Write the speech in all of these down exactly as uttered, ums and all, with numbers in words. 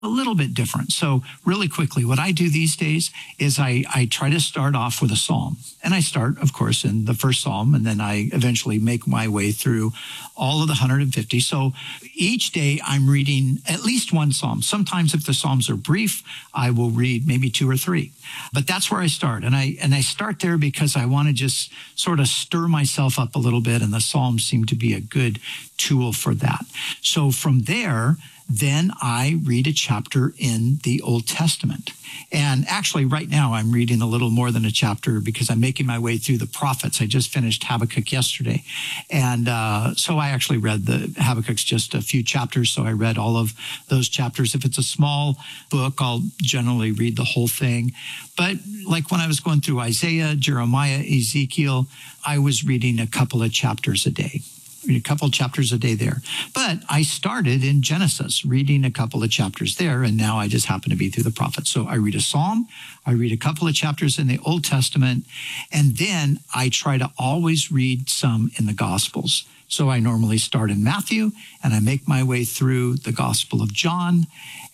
a little bit different. So really quickly, what I do these days is I, I try to start off with a psalm. And I start, of course, in the first psalm, and then I eventually make my way through all of the one hundred fifty. So each day I'm reading at least one psalm. Sometimes if the psalms are brief, I will read maybe two or three. But that's where I start. And I and I start there because I want to just sort of stir myself up a little bit, and the psalms seem to be a good tool for that. So from there, then I read a chapter in the Old Testament. And actually, right now, I'm reading a little more than a chapter because I'm making my way through the prophets. I just finished Habakkuk yesterday. And uh, so I actually read the Habakkuk's just a few chapters. So I read all of those chapters. If it's a small book, I'll generally read the whole thing. But like when I was going through Isaiah, Jeremiah, Ezekiel, I was reading a couple of chapters a day. Read a couple of chapters a day there. But I started in Genesis, reading a couple of chapters there, and now I just happen to be through the prophets. So I read a psalm, I read a couple of chapters in the Old Testament, and then I try to always read some in the Gospels. So I normally start in Matthew, and I make my way through the Gospel of John,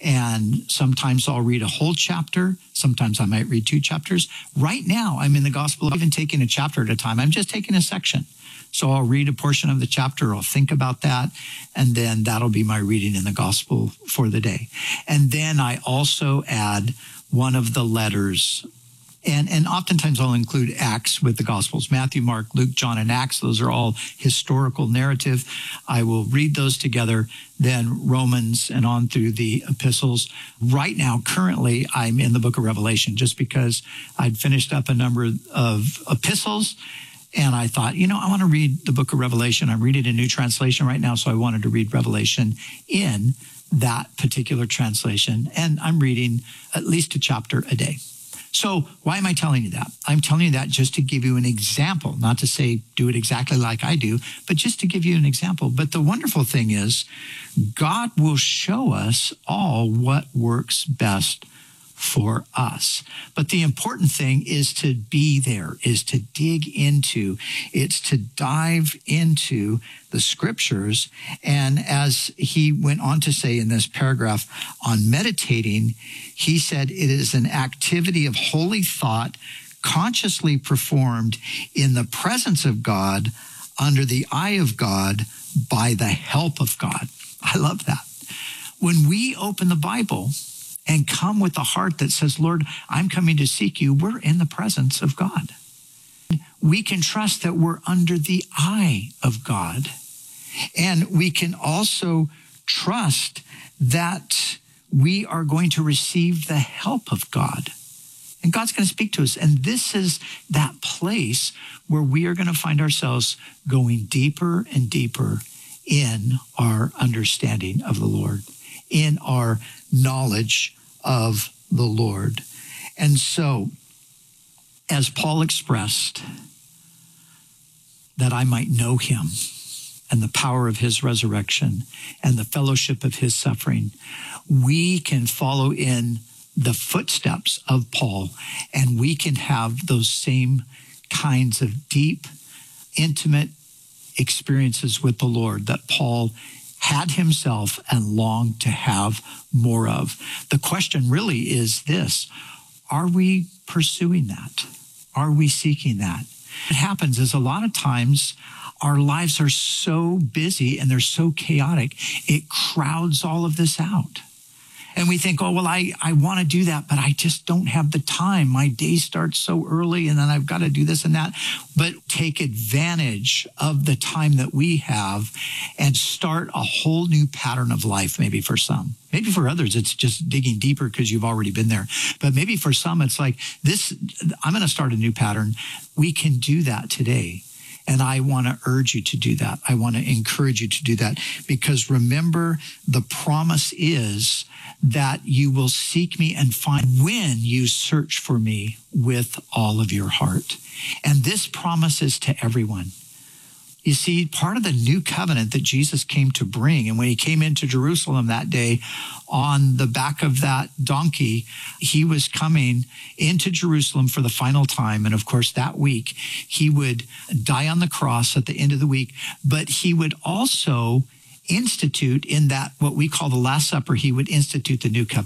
and sometimes I'll read a whole chapter. Sometimes I might read two chapters. Right now, I'm in the Gospel, I'm even taking a chapter at a time. I'm just taking a section. So I'll read a portion of the chapter, I'll think about that, and then that'll be my reading in the gospel for the day. And then I also add one of the letters, and, and oftentimes I'll include Acts with the gospels. Matthew, Mark, Luke, John, and Acts, those are all historical narrative. I will read those together, then Romans and on through the epistles. Right now, currently, I'm in the book of Revelation just because I'd finished up a number of epistles. And I thought, you know, I want to read the book of Revelation. I'm reading a new translation right now, so I wanted to read Revelation in that particular translation. And I'm reading at least a chapter a day. So why am I telling you that? I'm telling you that just to give you an example, not to say do it exactly like I do, but just to give you an example. But the wonderful thing is God will show us all what works best for us. But the important thing is to be there, is to dig into, it's to dive into the scriptures. And as he went on to say in this paragraph on meditating, he said it is an activity of holy thought consciously performed in the presence of God, under the eye of God, by the help of God. I love that. When we open the Bible and come with a heart that says, Lord, I'm coming to seek you, we're in the presence of God. We can trust that we're under the eye of God. And we can also trust that we are going to receive the help of God. And God's going to speak to us. And this is that place where we are going to find ourselves going deeper and deeper in our understanding of the Lord, in our knowledge of the Lord. And so, as Paul expressed, that I might know him and the power of his resurrection and the fellowship of his suffering, we can follow in the footsteps of Paul, and we can have those same kinds of deep, intimate experiences with the Lord that Paul had himself and longed to have more of. The question really is this: are we pursuing that? Are we seeking that? What happens is a lot of times our lives are so busy and they're so chaotic, it crowds all of this out. And we think, oh, well, I, I want to do that, but I just don't have the time. My day starts so early and then I've got to do this and that. But take advantage of the time that we have and start a whole new pattern of life, maybe for some. Maybe for others, it's just digging deeper because you've already been there. But maybe for some, it's like this, I'm going to start a new pattern. We can do that today. And I want to urge you to do that. I want to encourage you to do that, because remember, the promise is that you will seek me and find when you search for me with all of your heart. And this promise is to everyone. You see, part of the new covenant that Jesus came to bring, and when he came into Jerusalem that day on the back of that donkey, he was coming into Jerusalem for the final time. And of course, that week, he would die on the cross at the end of the week, but he would also institute in that what we call the Last Supper, he would institute the new covenant.